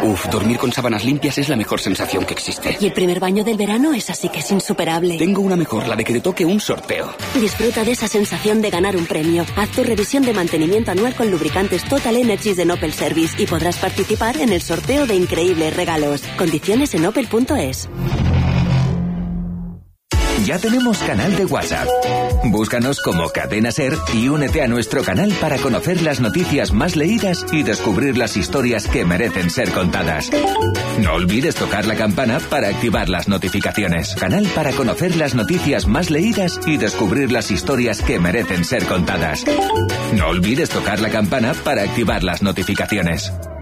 Uf, dormir con sábanas limpias es la mejor sensación que existe. Y el primer baño del verano es así que es insuperable. Tengo una mejor, la de que te toque un sorteo. Disfruta de esa sensación de ganar un premio. Haz tu revisión de mantenimiento anual con lubricantes Total Energies de Opel Service y podrás participar en el sorteo de increíbles regalos. Condiciones en opel.es. Ya tenemos canal de WhatsApp. Búscanos como Cadena Ser y únete a nuestro canal para conocer las noticias más leídas y descubrir las historias que merecen ser contadas. No olvides tocar la campana para activar las notificaciones. Canal para conocer las noticias más leídas y descubrir las historias que merecen ser contadas. No olvides tocar la campana para activar las notificaciones.